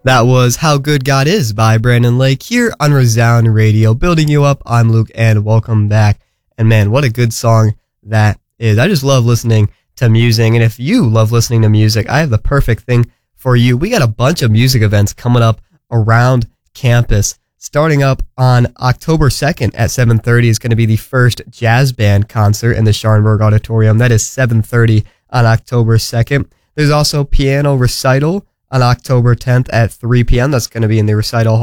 That was How Good God Is by Brandon Lake here on Resound Radio. Building you up, I'm Luke, and welcome back. And man, what a good song that is. I just love listening to music, and if you love listening to music, I have the perfect thing for you. We got a bunch of music events coming up around campus. Starting up on October 2nd at 7:30 is going to be the first jazz band concert in the Scharenberg Auditorium. That is 7:30 on October 2nd. There's also piano recital on October 10th at 3 p.m. That's going to be in the recital hall